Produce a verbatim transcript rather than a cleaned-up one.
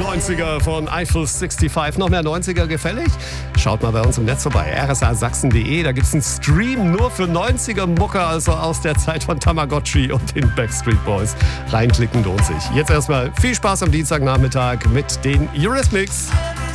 neunziger von Eiffel fünfundsechzig. Noch mehr neunziger gefällig? Schaut mal bei uns im Netz vorbei, r s a sachsen punkt d e. Da gibt es einen Stream nur für neunziger-Mucker, also aus der Zeit von Tamagotchi und den Backstreet Boys. Reinklicken lohnt sich. Jetzt erstmal viel Spaß am Dienstagnachmittag mit den Eurythmics.